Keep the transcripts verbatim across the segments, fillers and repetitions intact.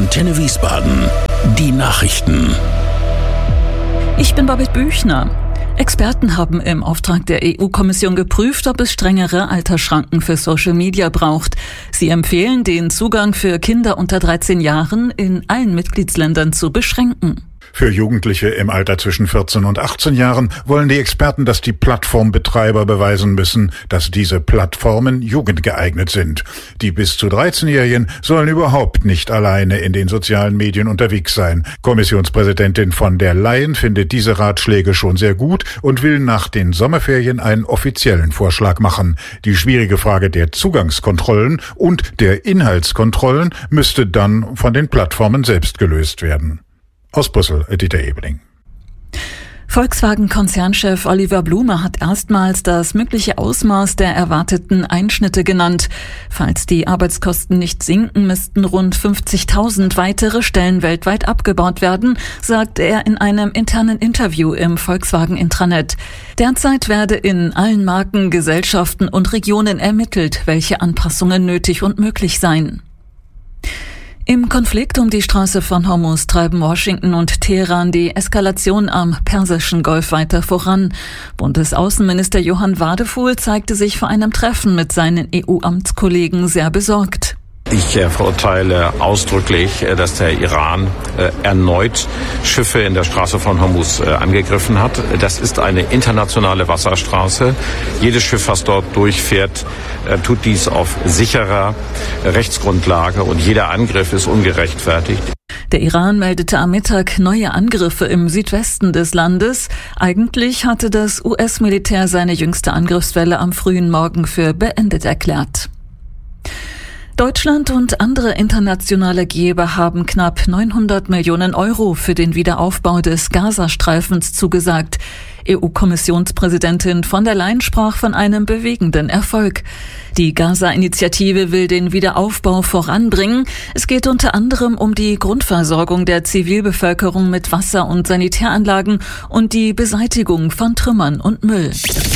Antenne Wiesbaden. Die Nachrichten. Ich bin Babette Büchner. Experten haben im Auftrag der E U-Kommission geprüft, ob es strengere Altersschranken für Social Media braucht. Sie empfehlen, den Zugang für Kinder unter dreizehn Jahren in allen Mitgliedsländern zu beschränken. Für Jugendliche im Alter zwischen vierzehn und achtzehn Jahren wollen die Experten, dass die Plattformbetreiber beweisen müssen, dass diese Plattformen jugendgeeignet sind. Die bis zu dreizehnjährigen sollen überhaupt nicht alleine in den sozialen Medien unterwegs sein. Kommissionspräsidentin von der Leyen findet diese Ratschläge schon sehr gut und will nach den Sommerferien einen offiziellen Vorschlag machen. Die schwierige Frage der Zugangskontrollen und der Inhaltskontrollen müsste dann von den Plattformen selbst gelöst werden. Aus Brüssel, Dieter Ebeling. Volkswagen-Konzernchef Oliver Blume hat erstmals das mögliche Ausmaß der erwarteten Einschnitte genannt. Falls die Arbeitskosten nicht sinken, müssten rund fünfzigtausend weitere Stellen weltweit abgebaut werden, sagt er in einem internen Interview im Volkswagen-Intranet. Derzeit werde in allen Marken, Gesellschaften und Regionen ermittelt, welche Anpassungen nötig und möglich seien. Im Konflikt um die Straße von Hormuz treiben Washington und Teheran die Eskalation am Persischen Golf weiter voran. Bundesaußenminister Johann Wadefuhl zeigte sich vor einem Treffen mit seinen E U-Amtskollegen sehr besorgt. Ich äh, verurteile ausdrücklich, äh, dass der Iran äh, erneut Schiffe in der Straße von Hormuz äh, angegriffen hat. Das ist eine internationale Wasserstraße. Jedes Schiff, was dort durchfährt, äh, tut dies auf sicherer äh, Rechtsgrundlage und jeder Angriff ist ungerechtfertigt. Der Iran meldete am Mittag neue Angriffe im Südwesten des Landes. Eigentlich hatte das U S-Militär seine jüngste Angriffswelle am frühen Morgen für beendet erklärt. Deutschland und andere internationale Geber haben knapp neunhundert Millionen Euro für den Wiederaufbau des Gazastreifens zugesagt. E U-Kommissionspräsidentin von der Leyen sprach von einem bewegenden Erfolg. Die Gaza-Initiative will den Wiederaufbau voranbringen. Es geht unter anderem um die Grundversorgung der Zivilbevölkerung mit Wasser- und Sanitäranlagen und die Beseitigung von Trümmern und Müll.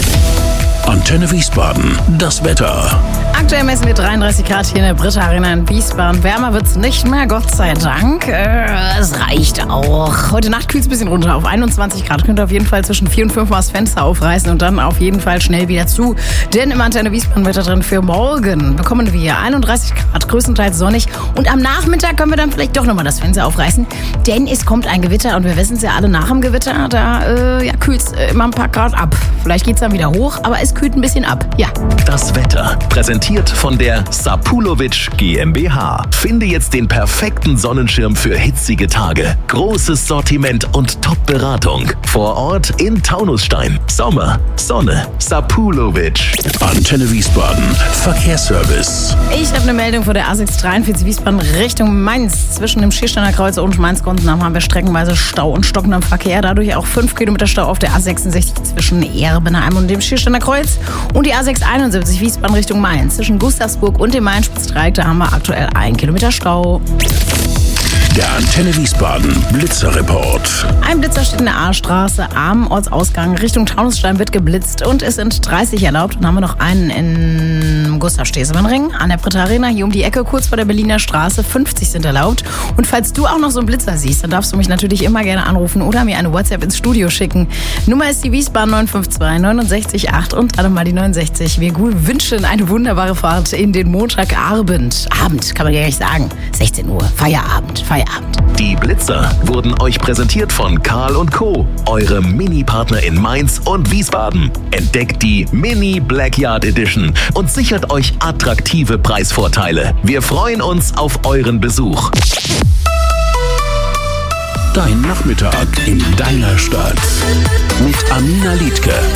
Antenne Wiesbaden. Das Wetter. Aktuell messen wir dreiunddreißig Grad hier in der Britta Arena in Wiesbaden. Wärmer wird's nicht mehr, Gott sei Dank. Äh, es reicht auch. Heute Nacht kühlt's ein bisschen runter auf einundzwanzig Grad. Könnt ihr auf jeden Fall zwischen vier und fünf Mal das Fenster aufreißen und dann auf jeden Fall schnell wieder zu. Denn im Antenne Wiesbaden Wetter drin für morgen bekommen wir einunddreißig Grad, größtenteils sonnig. Und am Nachmittag können wir dann vielleicht doch nochmal das Fenster aufreißen. Denn es kommt ein Gewitter und wir wissen es ja alle nach dem Gewitter. Da äh, ja, kühlt's immer ein paar Grad ab. Vielleicht geht's dann wieder hoch, aber es kühlt ein bisschen ab. Ja. Das Wetter. Präsentiert von der Sapulovic GmbH. Finde jetzt den perfekten Sonnenschirm für hitzige Tage. Großes Sortiment und Top-Beratung. Vor Ort in Taunusstein. Sommer, Sonne, Sapulovic. Antenne Wiesbaden. Verkehrsservice. Ich habe eine Meldung vor der A sechs dreiundvierzig Wiesbaden Richtung Mainz. Zwischen dem Schiersteiner Kreuz und Mainz-Gonsenheim haben wir streckenweise Stau und stockenden Verkehr. Dadurch auch fünf Kilometer Stau auf der A sechsundsechzig zwischen Erbenheim und dem Schiersteiner Kreuz. Und die A sechs einundsiebzig Wiesbaden Richtung Mainz. Zwischen Gustavsburg und dem Main-Spitz-Dreieck, da haben wir aktuell ein Kilometer Stau. Der Antenne Wiesbaden Blitzerreport. Ein Blitzer steht in der A-Straße am Ortsausgang Richtung Taunusstein wird geblitzt und es sind dreißig erlaubt. Und dann haben wir noch einen in Gustav-Stesemann-Ring an der Britta Arena hier um die Ecke, kurz vor der Berliner Straße. fünfzig sind erlaubt. Und falls du auch noch so einen Blitzer siehst, dann darfst du mich natürlich immer gerne anrufen oder mir eine WhatsApp ins Studio schicken. Nummer ist die Wiesbaden neun fünf zwei neunundsechzig acht und dann mal die neunundsechzig. Wir wünschen eine wunderbare Fahrt in den Montagabend. Abend kann man ja nicht sagen. sechzehn Uhr. Feierabend. Feierabend. Die Blitzer wurden euch präsentiert von Karl und Co., eure Mini-Partner in Mainz und Wiesbaden. Entdeckt die Mini Blackyard Edition und sichert euch attraktive Preisvorteile. Wir freuen uns auf euren Besuch. Dein Nachmittag in deiner Stadt mit Amina Liedke.